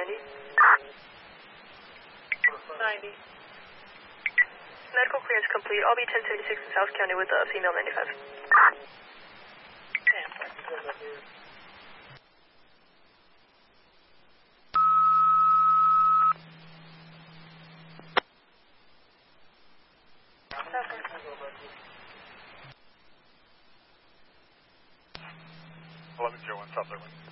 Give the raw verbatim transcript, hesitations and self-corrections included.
ninety. ninety. Medical clearance complete. I'll be ten seventy-six in South County with a female ninety-five. eleven zero one South Irwin.